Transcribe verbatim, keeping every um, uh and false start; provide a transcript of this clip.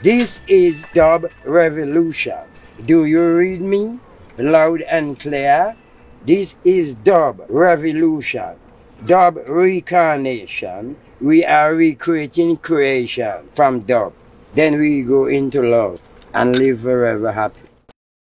This is dub revolution. Do you read me? Loud and clear. This is dub revolution. Dub reincarnation. We are recreating creation from dub. Then we go into love and live forever happy.